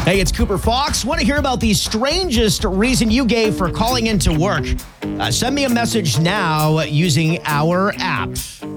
Hey, it's Cooper Fox. Want to hear about the strangest reason you gave for calling into work? Send me a message now using our app.